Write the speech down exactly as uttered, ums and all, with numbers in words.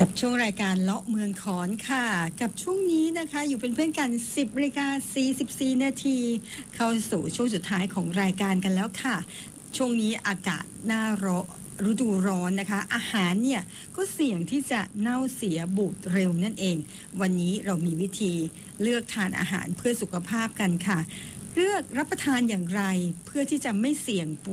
กับช่วงรายการเลาะเมืองขอนค่ะกับช่วงนี้นะคะอยู่เป็นเพื่อนกัน สิบนาฬิกาสี่สิบสี่ นาทีเข้าสู่ช่วงสุดท้ายของรายการกันแล้วค่ะช่วงนี้อากาศหน้าร้อนฤดูร้อนนะคะอาหารเนี่ยก็เสี่ยงที่จะเน่าเสียบูดเร็วนั่นเองวันนี้เรามีวิธีเลือกทานอาหารเพื่อสุขภาพกันค่ะเลือกรับประทานอย่างไรเพื่อที่จะไม่เสี่ยง